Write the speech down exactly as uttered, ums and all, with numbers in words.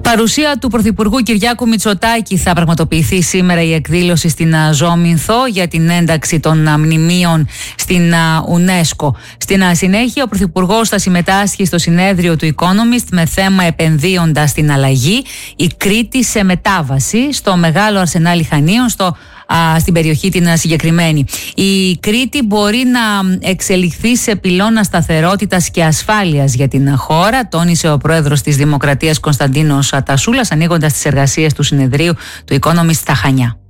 Παρουσία του Πρωθυπουργού Κυριάκου Μητσοτάκη θα πραγματοποιηθεί σήμερα η εκδήλωση στην Ζώμηνθο για την ένταξη των μνημείων στην UNESCO. Στην συνέχεια, ο Πρωθυπουργός θα συμμετάσχει στο συνέδριο του Economist με θέμα «Επενδύοντας στην αλλαγή, η Κρήτη σε μετάβαση» στο Μεγάλο Αρσενάλ Χανίων, στο στην περιοχή την συγκεκριμένη. Η Κρήτη μπορεί να εξελιχθεί σε πυλώνα σταθερότητας και ασφάλειας για την χώρα, τόνισε ο πρόεδρος της Δημοκρατίας Κωνσταντίνος Τασούλας, ανοίγοντας τις εργασίες του συνεδρίου του Economist στα Χανιά.